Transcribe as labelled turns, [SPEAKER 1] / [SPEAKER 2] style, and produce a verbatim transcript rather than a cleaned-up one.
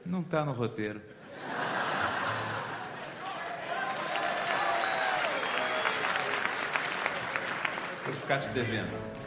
[SPEAKER 1] Não tá no roteiro. Vou ficar te devendo.